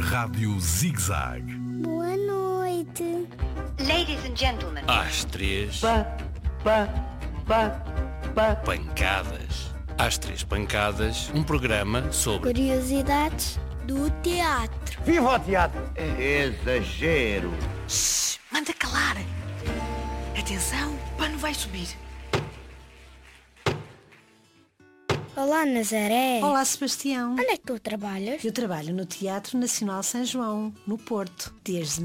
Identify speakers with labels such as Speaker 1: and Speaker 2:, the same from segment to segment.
Speaker 1: Rádio Zig-Zag.
Speaker 2: Boa noite.
Speaker 3: Ladies and gentlemen.
Speaker 4: Às 3, pancadas. Às 3 pancadas, um programa sobre
Speaker 2: Curiosidades do teatro.
Speaker 5: Viva o teatro!
Speaker 6: Exagero!
Speaker 7: Shhh, manda calar! Atenção, o pano vai subir.
Speaker 2: Olá, Nazaré.
Speaker 8: Olá, Sebastião.
Speaker 2: Onde é que tu trabalhas?
Speaker 8: Eu trabalho no Teatro Nacional São João, no Porto, desde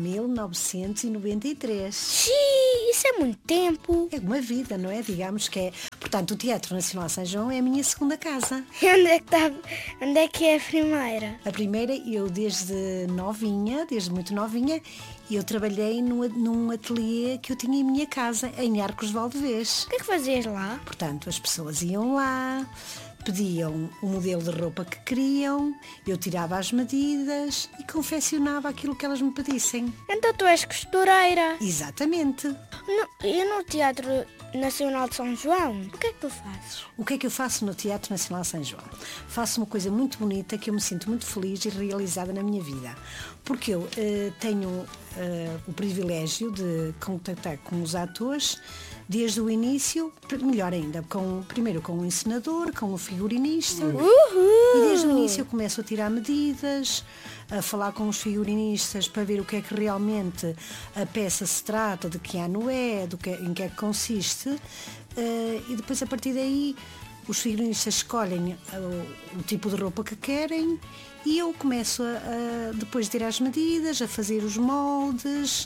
Speaker 8: 1993.
Speaker 2: Xiii, isso é muito tempo.
Speaker 8: É uma vida, não é? Digamos que é. Portanto, o Teatro Nacional São João é a minha segunda casa.
Speaker 2: E onde é que é a primeira?
Speaker 8: A primeira, eu desde muito novinha, eu trabalhei num ateliê que eu tinha em minha casa, em Arcos de Valdevez.
Speaker 2: O que é que fazias lá?
Speaker 8: Portanto, as pessoas iam lá, pediam o modelo de roupa que queriam, eu tirava as medidas e confeccionava aquilo que elas me pedissem.
Speaker 2: Então tu és costureira.
Speaker 8: Exatamente.
Speaker 2: E no Teatro Nacional de São João, o que é que tu fazes?
Speaker 8: O que é que eu faço no Teatro Nacional São João? Faço uma coisa muito bonita que eu me sinto muito feliz e realizada na minha vida. Porque eu tenho o privilégio de contactar com os atores desde o início, melhor ainda, primeiro com o encenador, com o figurinista. E desde o início eu começo a tirar medidas, a falar com os figurinistas para ver o que é que realmente a peça se trata, de que ano é, em que é que consiste. E depois a partir daí os figurinistas escolhem o tipo de roupa que querem e eu começo depois de tirar as medidas, a fazer os moldes,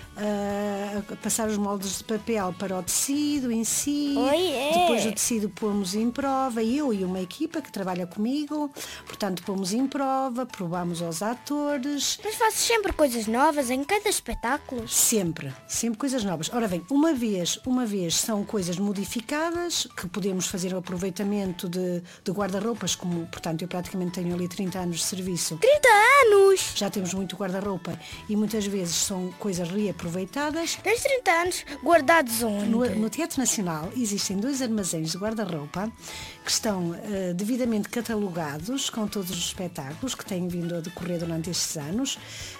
Speaker 8: a passar os moldes de papel para o tecido em si. Depois o tecido pomos em prova, eu e uma equipa que trabalha comigo, portanto pomos em prova, provamos aos atores.
Speaker 2: Mas fazes sempre coisas novas em cada espetáculo?
Speaker 8: Sempre coisas novas. Ora bem, uma vez são coisas modificadas, que podemos fazer o aproveitamento de guarda-roupas, como, portanto, eu praticamente tenho ali 30 anos de serviço.
Speaker 2: 30 anos!
Speaker 8: Já temos muito guarda-roupa e muitas vezes são coisas reaproveitadas.
Speaker 2: Tens 30 anos guardados onde?
Speaker 8: No Teatro Nacional existem 2 armazéns de guarda-roupa que estão devidamente catalogados com todos os espetáculos que têm vindo a decorrer durante estes anos.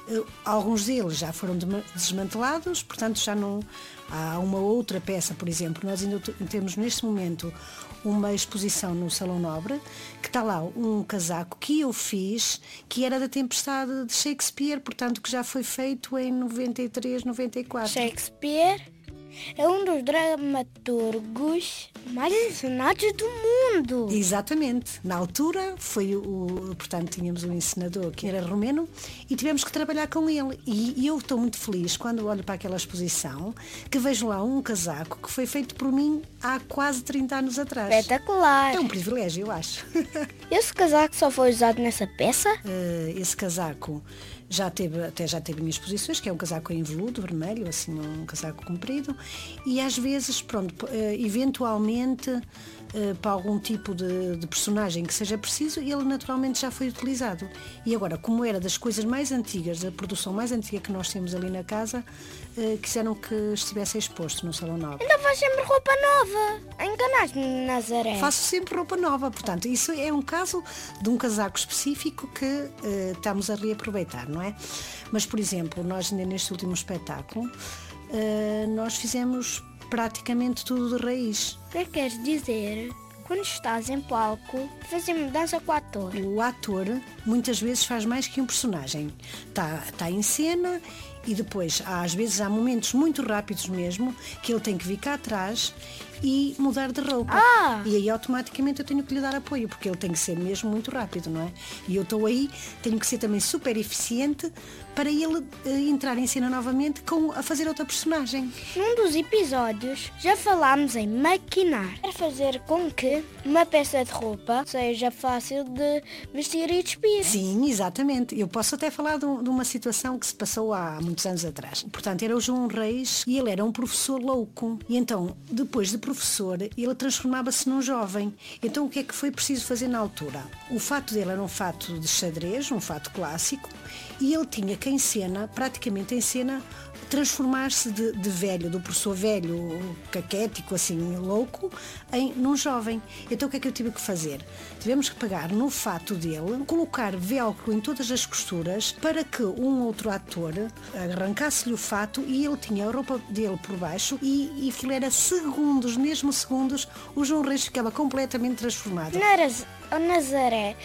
Speaker 8: Alguns deles já foram desmantelados, portanto já não há uma outra peça, por exemplo. Nós ainda temos neste momento uma exposição no Salão Nobre, que está lá um casaco que eu fiz, que era da Tempestade de Shakespeare, portanto que já foi feito em 93, 94.
Speaker 2: Shakespeare é um dos dramaturgos mais ensinados do mundo.
Speaker 8: Exatamente. Na altura portanto, tínhamos um encenador que era romeno e tivemos que trabalhar com ele. E eu estou muito feliz quando olho para aquela exposição que vejo lá um casaco que foi feito por mim há quase 30 anos atrás.
Speaker 2: Espetacular.
Speaker 8: É um privilégio, eu acho.
Speaker 2: Esse casaco só foi usado nessa peça?
Speaker 8: Esse casaco já teve em exposições, que é um casaco em veludo vermelho, assim, um casaco comprido, e às vezes, pronto, eventualmente, para algum tipo de personagem que seja preciso, ele naturalmente já foi utilizado. E agora, como era das coisas mais antigas, da produção mais antiga que nós temos ali na casa, quiseram que estivesse exposto no Salão Nobre.
Speaker 2: Então faz sempre roupa nova. Enganaste-me, Nazaré.
Speaker 8: Faço sempre roupa nova, portanto, isso é um caso de um casaco específico que estamos a reaproveitar, não é? Mas, por exemplo, nós neste último espetáculo, nós fizemos praticamente tudo de raiz.
Speaker 2: O que é que queres dizer? Quando estás em palco, fazer mudança com o ator.
Speaker 8: O ator muitas vezes faz mais que um personagem. Está em cena e depois às vezes há momentos muito rápidos mesmo que ele tem que vir cá atrás e mudar de roupa. E aí automaticamente eu tenho que lhe dar apoio, porque ele tem que ser mesmo muito rápido, não é? E eu estou aí, tenho que ser também super eficiente para ele entrar em cena novamente a fazer outra personagem.
Speaker 2: Num dos episódios já falámos em maquinar. Para fazer com que uma peça de roupa seja fácil de vestir e despir.
Speaker 8: Sim, exatamente. Eu posso até falar de uma situação que se passou há muito muitos anos atrás. Portanto, era o João Reis e ele era um professor louco. E então, depois de professor, ele transformava-se num jovem. Então, o que é que foi preciso fazer na altura? O fato dele era um fato de xadrez, um fato clássico, e ele tinha que praticamente em cena, transformar-se de velho, do professor velho, caquético, assim, louco, num jovem. Então o que é que eu tive que fazer? Tivemos que pegar no fato dele, colocar velcro em todas as costuras para que um outro ator arrancasse-lhe o fato e ele tinha a roupa dele por baixo e aquilo era segundos, mesmo segundos, o João Reis ficava completamente transformado.
Speaker 2: Nazaré,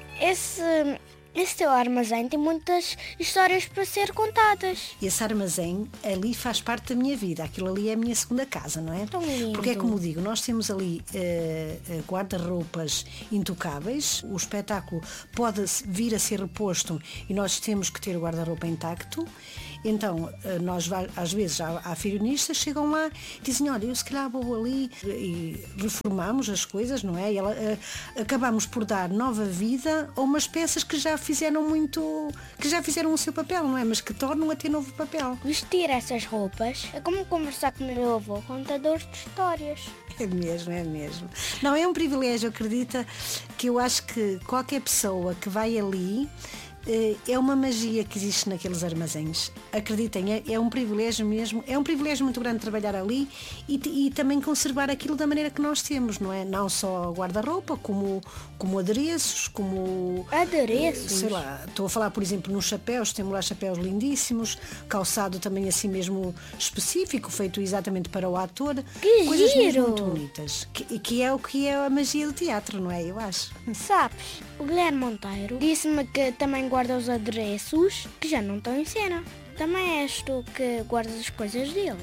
Speaker 2: esse teu armazém tem muitas histórias para ser contadas.
Speaker 8: Esse armazém ali faz parte da minha vida. Aquilo ali é a minha segunda casa, não é?
Speaker 2: Tão lindo.
Speaker 8: Porque é como digo, nós temos ali guarda-roupas intocáveis. O espetáculo pode vir a ser reposto e nós temos que ter o guarda-roupa intacto. Então, nós às vezes há figuristas, chegam lá e dizem, olha, eu se calhar vou ali e reformamos as coisas, não é? E acabamos por dar nova vida a umas peças que já fizeram o seu papel, não é? Mas que tornam a ter novo papel.
Speaker 2: Vestir essas roupas é como conversar com o meu avô, contador de histórias.
Speaker 8: É mesmo. Não, é um privilégio, acredita, que eu acho que qualquer pessoa que vai ali é uma magia que existe naqueles armazéns. Acreditem, é um privilégio mesmo, é um privilégio muito grande trabalhar ali e também conservar aquilo da maneira que nós temos, não é? Não só guarda-roupa, como adereços, como...
Speaker 2: Adereços?
Speaker 8: Sei lá, estou a falar, por exemplo, nos chapéus, temos lá chapéus lindíssimos, calçado também assim mesmo específico, feito exatamente para o ator.
Speaker 2: Que
Speaker 8: coisas
Speaker 2: giro!
Speaker 8: mesmo muito bonitas, que é o que é a magia do teatro, não é? Eu acho.
Speaker 2: Sabes, o Guilherme Monteiro disse-me que também guarda os adereços que já não estão em cena. Também és tu que guardas as coisas dele.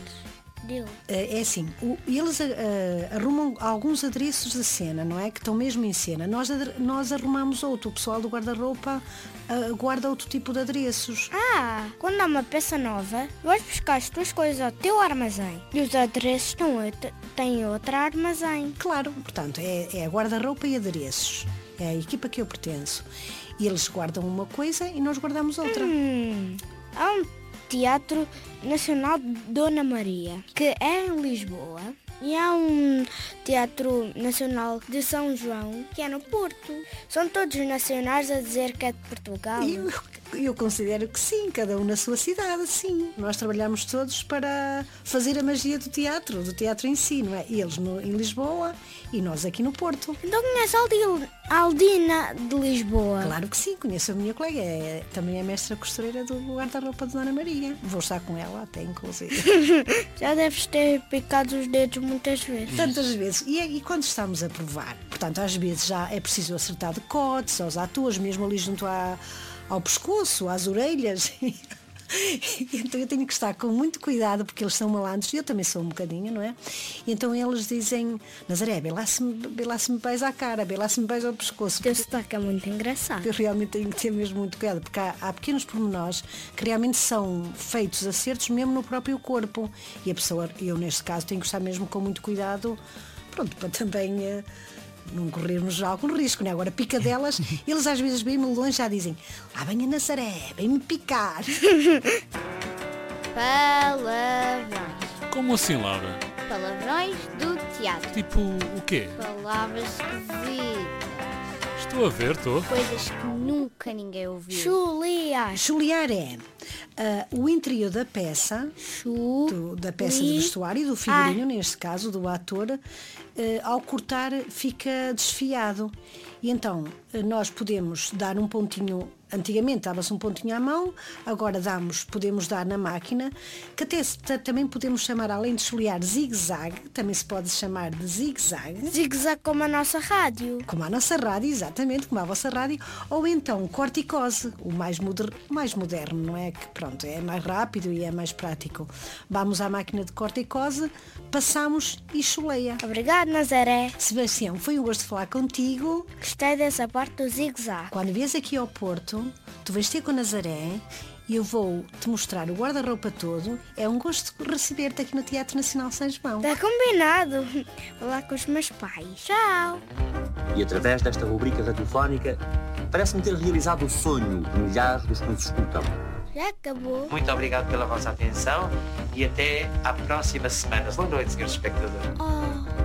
Speaker 8: É assim, eles arrumam alguns adereços de cena, não é? Que estão mesmo em cena. Nós arrumamos outro. O pessoal do guarda-roupa guarda outro tipo de adereços.
Speaker 2: Quando há uma peça nova, vais buscar as tuas coisas ao teu armazém. E os adereços têm outro armazém.
Speaker 8: Claro, portanto, é guarda-roupa e adereços. É a equipa que eu pertenço. E eles guardam uma coisa e nós guardamos outra.
Speaker 2: Há um Teatro Nacional de Dona Maria, que é em Lisboa. E há um Teatro Nacional de São João, que é no Porto. São todos nacionais a dizer que é de Portugal.
Speaker 8: Eu considero que sim, cada um na sua cidade, sim. Nós trabalhamos todos para fazer a magia do teatro em si, não é? Eles em Lisboa e nós aqui no Porto.
Speaker 2: Então conhece a Aldina de Lisboa?
Speaker 8: Claro que sim, conheço a minha colega, também é mestra costureira do guarda-roupa de Dona Maria. Vou estar com ela até, inclusive.
Speaker 2: Já deves ter picado os dedos muitas vezes.
Speaker 8: Tantas vezes. E quando estamos a provar? Portanto, às vezes já é preciso acertar decotes aos atores, mesmo ali junto ao pescoço, às orelhas. Então eu tenho que estar com muito cuidado porque eles são malandros e eu também sou um bocadinho, não é? Então eles dizem, Nazaré, vê lá se me vais à cara, vê lá se me vais ao pescoço.
Speaker 2: O teu sotaque é muito engraçado.
Speaker 8: Eu realmente tenho que ter mesmo muito cuidado porque há pequenos pormenores que realmente são feitos acertos mesmo no próprio corpo e a pessoa, eu neste caso tenho que estar mesmo com muito cuidado, pronto, para também não corrermos algum risco, né? Agora picadelas, eles às vezes bem longe já dizem, venha Nazaré, vem-me picar.
Speaker 1: Palavrões.
Speaker 4: Como assim, Laura?
Speaker 1: Palavrões do teatro.
Speaker 4: Tipo o quê?
Speaker 1: Palavras esquisitas.
Speaker 4: Estou a ver, estou.
Speaker 1: Coisas que nunca ninguém ouviu.
Speaker 2: Chuliar.
Speaker 8: Chuliar é o interior da peça, da peça de vestuário, do figurino, neste caso, do ator, ao cortar fica desfiado. E então nós podemos dar um pontinho, antigamente dava-se um pontinho à mão, agora podemos dar na máquina, que até também podemos chamar, além de chulear, zigue-zague, também se pode chamar de zigue-zague.
Speaker 2: Zigue-zague como a nossa rádio.
Speaker 8: Como a nossa rádio, exatamente, como a vossa rádio, ou então corticose, o mais moderno, não é? Que pronto, é mais rápido e é mais prático. Vamos à máquina de corticose, passamos e chuleia.
Speaker 2: Obrigado, Nazaré.
Speaker 8: Sebastião, foi um gosto falar contigo.
Speaker 2: Gostei dessa parte do zigue-zague.
Speaker 8: Quando vies aqui ao Porto, tu vais ter com Nazaré e eu vou-te mostrar o guarda-roupa todo. É um gosto receber-te aqui no Teatro Nacional de São João.
Speaker 2: Está combinado. Vou lá com os meus pais. Tchau.
Speaker 5: E através desta rubrica radiofónica, parece-me ter realizado o sonho de milhares dos que nos escutam.
Speaker 2: Já acabou.
Speaker 5: Muito obrigado pela vossa atenção e até à próxima semana. Boa noite, senhores espectadores.
Speaker 2: Oh.